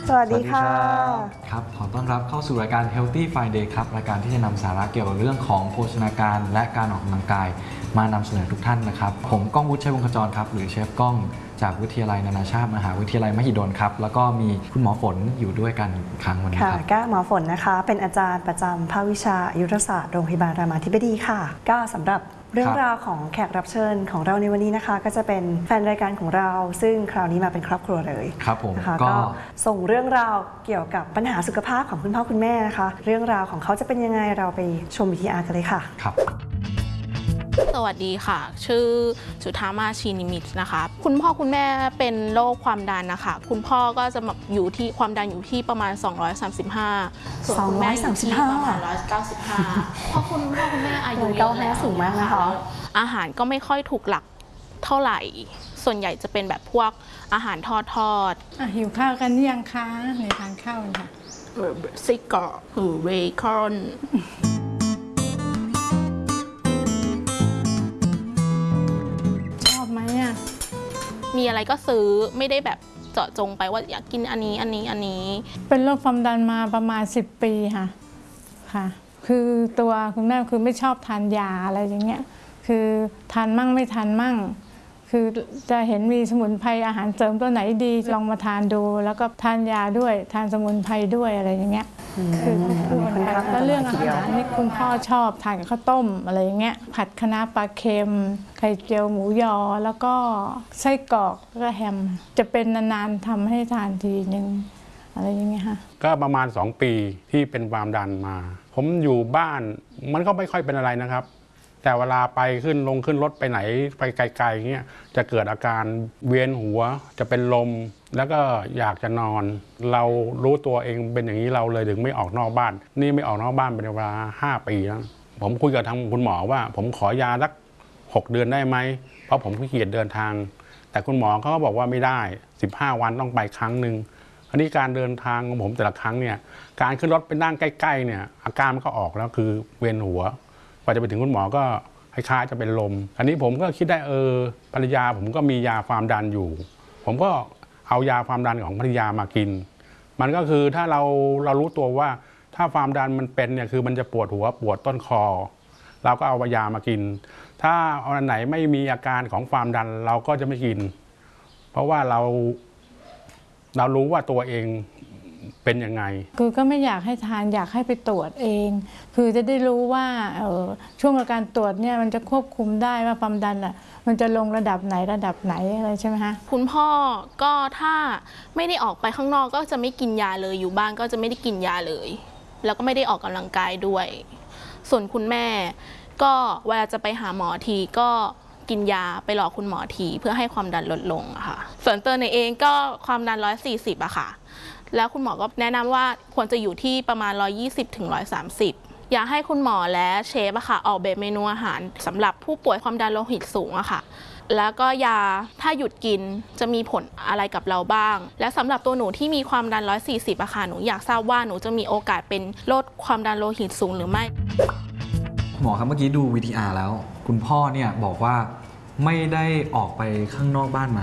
สวัสดีค่ะครับขอต้อนรับเข้าสู่รายการ Healthy Friday ครับรายการที่จะนำสาระเกี่ยวกับเรื่องของโภชนาการและการออกกำลังกายมานำเสนอทุกท่านนะครับผมก้องวุฒิชัยวงศ์ขจรครับหรือเชฟก้องจากวิทยาลัยนานาชาติมหาวิทยาลัยมหิดลครับแล้วก็มีคุณหมอฝนอยู่ด้วยกันอีกครั้งวันนี้ครับก็หมอฝนนะคะเป็นอาจารย์ประจำภาควิชาอายุรศาสตร์โรงพยาบาลรามาธิบดีค่ะก็สำหรับเรื่องราวของแขกรับเชิญของเราในวันนี้นะคะก็จะเป็นแฟนรายการของเราซึ่งคราวนี้มาเป็นครอบครัวเลยครับผมนะคะก็ส่งเรื่องราวเกี่ยวกับปัญหาสุขภาพของคุณพ่อคุณแม่นะคะเรื่องราวของเขาจะเป็นยังไงเราไปชมวิทยากันเลยค่ะครับสวัสดีค่ะชื่อจุธามาชีนิมิตนะคะคุณพ่อคุณแม่เป็นโรคความดันนะคะคุณพ่อก็จะอยู่ที่ความดันอยู่ที่ประมาณ235ส่วนคุณแม่อยู่ที่ประมาณ195เพราะคุณพ่อคุณแม่อายุเยอะแล้วสูงมากนะคะอาหารก็ไม่ค่อยถูกหลักเท่าไหร่ส่วนใหญ่จะเป็นแบบพวกอาหารทอดหิวข้าวกันยังคะในทานข้าวค่ะไส้กรอกหรือเบคอนมีอะไรก็ซื้อไม่ได้แบบเจาะจงไปว่าอยากกินอันนี้เป็นโรคความดันมาประมาณ10 ปีค่ะคือตัวคุณแม่คือไม่ชอบทานยาอะไรอย่างเงี้ยคือทานมั่งไม่ทานมั่งคือจะเห็นมีสมุนไพรอาหารเสริมตัวไหนดีลองมาทานดูแล้วก็ทานยาด้วยทานสมุนไพรด้วยอะไรอย่างเงี้ยคือแล้วเรื่องอาหารนี่คุณพ่อชอบทานกับข้าวต้มอะไรอย่างเงี้ยผัดคะน้าปลาเค็มไข่เจียวหมูยอแล้วก็ไส้กรอกแล้วก็แฮมจะเป็นนานๆทำให้ทานทีนึงอะไรอย่างเงี้ยค่ะก็ประมาณ2 ปีที่เป็นความดันมาผมอยู่บ้านมันก็ไม่ค่อยเป็นอะไรนะครับแต่เวลาไปขึ้นรถไปไหนไปไกลๆเงี้ยจะเกิดอาการเวียนหัวจะเป็นลมแล้วก็อยากจะนอนเรารู้ตัวเองเป็นอย่างนี้เราเลยถึงไม่ออกนอกบ้านนี่ไม่ออกนอกบ้านเป็นเวลา5 ปีแล้วผมคุยกับทางคุณหมอว่าผมขอยาสัก6 เดือนได้ไหมเพราะผมขี้เกียจเดินทางแต่คุณหมอเขาก็บอกว่าไม่ได้15 วันต้องไปครั้งหนึ่งอันนี้การเดินทางของผมแต่ละครั้งเนี่ยการขึ้นรถไปนั่งใกล้ๆเนี่ยอาการมันก็ออกแล้วคือเวียนหัวพอจะไปถึงคุณหมอก็คล้ายๆจะเป็นลมอันนี้ผมก็คิดได้ภรรยาผมก็มียาความดันอยู่ผมก็เอายาความดันของภรรยามากินมันก็คือถ้าเรารู้ตัวว่าถ้าความดันมันเป็นเนี่ยคือมันจะปวดหัวปวดต้นคอเราก็เอายามากินถ้าอันไหนไม่มีอาการของความดันเราก็จะไม่กินเพราะว่าเรารู้ว่าตัวเองเป็นยังไงคือก็ไม่อยากให้ทานอยากให้ไปตรวจเองคือจะได้รู้ว่าช่วงการตรวจเนี่ยมันจะควบคุมได้ว่าความดันมันจะลงระดับไหนอะไรใช่ไหมคะคุณพ่อก็ถ้าไม่ได้ออกไปข้างนอกก็จะไม่กินยาเลยอยู่บ้านก็จะไม่ได้กินยาเลยแล้วก็ไม่ได้ออกกำลังกายด้วยส่วนคุณแม่ก็เวลาจะไปหาหมอทีก็กินยาไปรอคุณหมอทีเพื่อให้ความดันลดลงอะค่ะส่วนตัวในเองก็ความดัน140อะค่ะแล้วคุณหมอก็แนะนำว่าควรจะอยู่ที่ประมาณ120 ถึง 130อยากให้คุณหมอและเชฟอะค่ะออกแบบเมนูอาหารสำหรับผู้ป่วยความดันโลหิตสูงอะค่ะแล้วก็ยาถ้าหยุดกินจะมีผลอะไรกับเราบ้างและสำหรับตัวหนูที่มีความดัน140อะค่ะหนูอยากทราบว่าหนูจะมีโอกาสเป็นโรคความดันโลหิตสูงหรือไม่หมอครับเมื่อกี้ดู VTR แล้วคุณพ่อเนี่ยบอกว่าไม่ได้ออกไปข้างนอกบ้านมา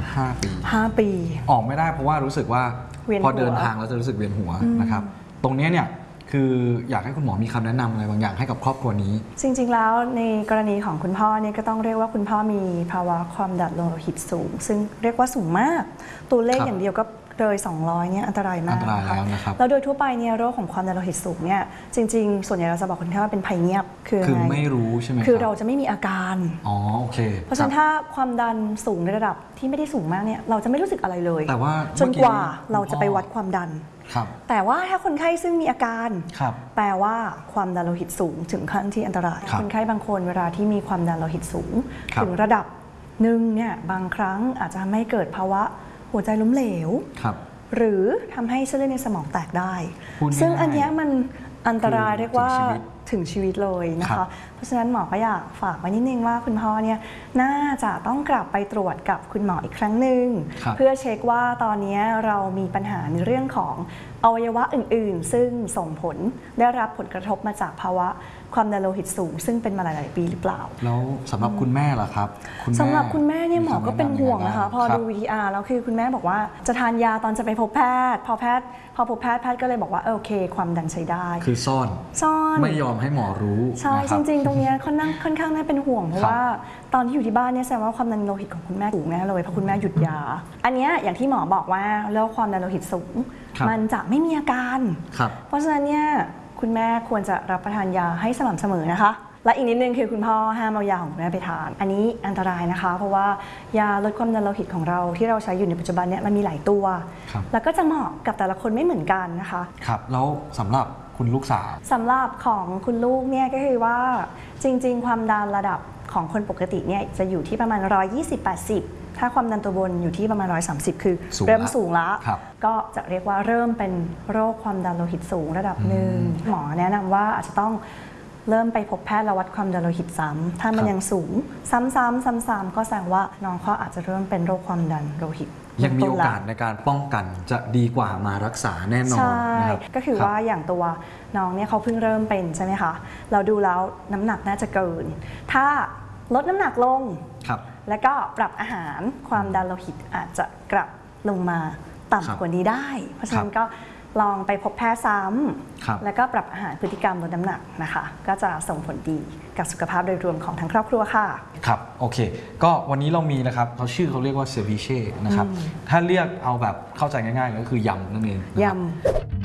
5 ปีออกไม่ได้เพราะว่ารู้สึกว่าพอเดินทางแล้วจะรู้สึกเวียนหัวนะครับตรงนี้เนี่ยคืออยากให้คุณหมอมีคำแนะนำอะไรบางอย่างให้กับครอบครัวนี้จริงๆแล้วในกรณีของคุณพ่อเนี่ยก็ต้องเรียกว่าคุณพ่อมีภาวะความดันโลหิตสูงซึ่งเรียกว่าสูงมากตัวเลขอย่างเดียวก็เลย200เนี่ยอันตรายมากแล้วโดยทั่วไปเนี่ยโรคของความดันโลหิตสูงเนี่ยจริงๆส่วนใหญ่เราจะบอกคนไข้ว่าเป็นภัยเงียบคือไม่รู้ใช่ไหมคือเราจะไม่มีอาการโอเคเพราะฉะนั้นถ้าความดันสูงในระดับที่ไม่ได้สูงมากเนี่ยเราจะไม่รู้สึกอะไรเลยแต่ว่าจนกว่าเราจะไปวัดความดันแต่ว่าถ้าคนไข้ซึ่งมีอาการแปลว่าความดันโลหิตสูงถึงขั้นที่อันตรายคนไข้บางคนเวลาที่มีความดันโลหิตสูงถึงระดับหนึ่งเนี่ยบางครั้งอาจจะทำให้เกิดภาวะหัวใจล้มเหลวหรือทำให้เส้นเลือดในสมองแตกได้ซึ่งอันนี้มันอันตรายเรียกว่าถึงชีวิตเลยนะคะเพราะฉะนั้นหมอก็อยากฝากไว้นิดนึงว่าคุณพ่อเนี่ยน่าจะต้องกลับไปตรวจกับคุณหมออีกครั้งหนึ่งเพื่อเช็คว่าตอนนี้เรามีปัญหาในเรื่องของอวัยวะอื่นๆซึ่งส่งผลได้รับผลกระทบมาจากภาวะความดันโลหิตสูงซึ่งเป็นมาหลายๆปีหรือเปล่าแล้วสำหรับคุณแม่ล่ะครับสำหรับคุณแม่เนี่ยหมอก็เป็นห่วงนะคะพอดู VTR แล้วคือคุณแม่บอกว่าจะทานยาตอนจะไปพบแพทย์พอพบแพทย์ก็เลยบอกว่าโอเคความดันใช้ได้คือซ่อนไม่ยอมให้หมอรู้ใช่จริงๆตรงนี้ค่อนข้างน่าเป็นห่วงเพราะว่าตอนที่อยู่ที่บ้านเนี่ยแสดงว่าความดันโลหิตของคุณแม่สูงแน่เลยเพราะคุณแม่หยุดยาอันนี้อย่างที่หมอบอกว่าโรคความดันโลหิตสูงมันจะไม่มีอาการเพราะฉะนั้นเนี่ยคุณแม่ควรจะรับประทานยาให้สม่ำเสมอนะคะและอีกนิดนึงคือคุณพ่อห้ามเอายาของคุณแม่ไปทานอันนี้อันตรายนะคะเพราะว่ายาลดความดันโลหิตของเราที่เราใช้อยู่ในปัจจุบันเนี่ยมันมีหลายตัวแล้วก็จะเหมาะกับแต่ละคนไม่เหมือนกันนะคะครับแล้วสำหรับคุณลูกสาวสำหรับของคุณลูกเนี่ยก็คือว่าจริงๆความดันระดับของคนปกติเนี่ยจะอยู่ที่ประมาณ120/80ถ้าความดันตัวบนอยู่ที่ประมาณ130คือเริ่มสูงแล้วก็จะเรียกว่าเริ่มเป็นโรคความดันโลหิตสูงระดับหนึ่งหมอแนะนำว่าอาจจะต้องเริ่มไปพบแพทย์แล้ววัดความดันโลหิตซ้ำถ้ามันยังสูงซ้ำๆก็แสดงว่าน้องเขาอาจจะเริ่มเป็นโรคความดันโลหิตยังมีโอกาสในการป้องกันจะดีกว่ามารักษาแน่นอนนะครับก็คือว่าอย่างตัวน้องเนี่ยเขาเพิ่งเริ่มเป็นใช่ไหมคะเราดูแล้วน้ำหนักน่าจะเกินถ้าลดน้ำหนักลงแล้วก็ปรับอาหารความดันโลหิตอาจจะกลับลงมาต่ำกว่านี้ได้เพราะฉะนั้นก็ลองไปพบแพทย์ซ้ำแล้วก็ปรับอาหารพฤติกรรมลดน้ำหนักนะคะก็จะส่งผลดีกับสุขภาพโดยรวมของทั้งครอบครัวค่ะครับโอเคก็วันนี้เรามีนะครับเขาชื่อเขาเรียกว่าเซบิเช่นะครับถ้าเรียกเอาแบบเข้าใจง่ายๆก็คือยำนั่นเองยำ